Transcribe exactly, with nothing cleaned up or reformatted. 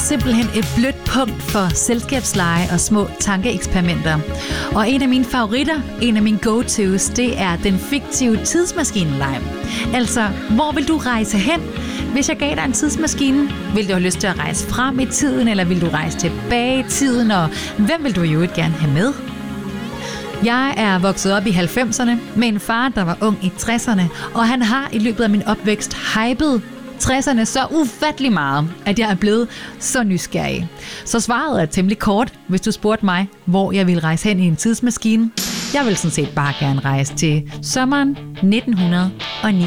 simpelthen et blødt punkt for selskabsleje og små tankeeksperimenter. Og en af mine favoritter, en af mine go-tos, det er den fiktive tidsmaskinelege. Altså, hvor vil du rejse hen? Hvis jeg gav dig en tidsmaskine, vil du have lyst til at rejse frem i tiden, eller vil du rejse tilbage i tiden, og hvem vil du jo ikke gerne have med? Jeg er vokset op i halvfemserne med en far, der var ung i tresserne, og han har i løbet af min opvækst hypet tresserne så ufattelig meget, at jeg er blevet så nysgerrig. Så svaret er temmelig kort, hvis du spurgte mig, hvor jeg ville rejse hen i en tidsmaskine. Jeg vil sådan set bare gerne rejse til sommeren nitten hundrede og ni.